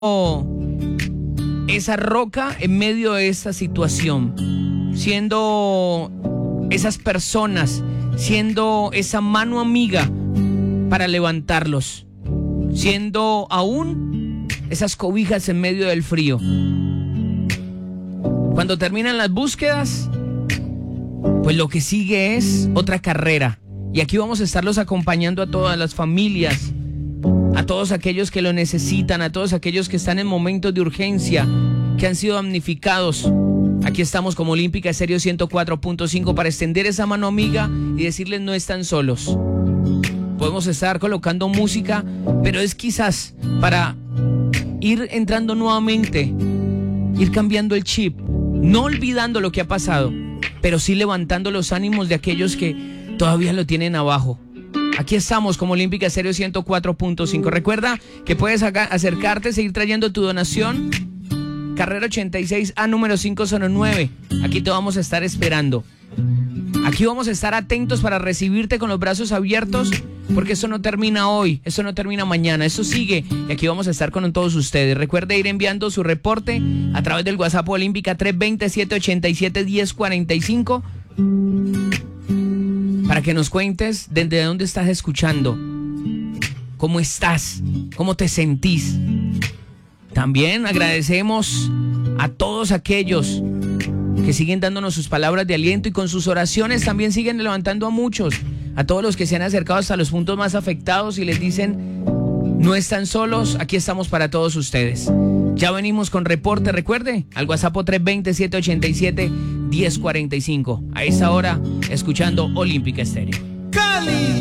esa roca en medio de esta situación, siendo esas personas, siendo esa mano amiga para levantarlos, siendo aún esas cobijas en medio del frío. Cuando terminan las búsquedas, pues lo que sigue es otra carrera. Y aquí vamos a estarlos acompañando a todas las familias, a todos aquellos que lo necesitan, a todos aquellos que están en momentos de urgencia, que han sido damnificados. Aquí estamos como Olímpica Estéreo 104.5 para extender esa mano amiga y decirles no están solos. Podemos estar colocando música, pero es quizás para ir entrando nuevamente, ir cambiando el chip, no olvidando lo que ha pasado, pero sí levantando los ánimos de aquellos que todavía lo tienen abajo. Aquí estamos como Olímpica Estéreo 104.5. Recuerda que puedes acercarte, seguir trayendo tu donación. Carrera 86A número 509. Aquí te vamos a estar esperando. Aquí vamos a estar atentos para recibirte con los brazos abiertos, porque eso no termina hoy, eso no termina mañana, eso sigue. Y aquí vamos a estar con todos ustedes. Recuerde ir enviando su reporte a través del WhatsApp Olímpica 320-787-1045 para que nos cuentes desde dónde estás escuchando, cómo estás, cómo te sentís. También agradecemos a todos aquellos que siguen dándonos sus palabras de aliento y con sus oraciones también siguen levantando a muchos, a todos los que se han acercado hasta los puntos más afectados y les dicen no están solos, aquí estamos para todos ustedes. Ya venimos con reporte, recuerde, al WhatsApp 320-787-1045. A esa hora, escuchando Olímpica Estéreo. ¡Cali!